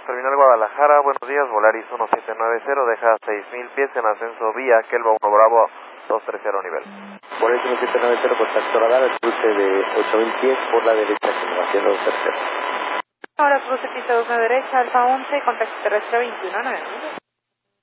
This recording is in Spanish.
Terminal Guadalajara, buenos días, Volaris 1790, deja 6000 pies en ascenso vía Kelva 1 Bravo 230 nivel. Volaris 1790, contacto radar, al cruce de 8000 pies por la derecha, continuación 230. Ahora cruce pista 2 a derecha, Alfa 11, contacto terrestre 21 9.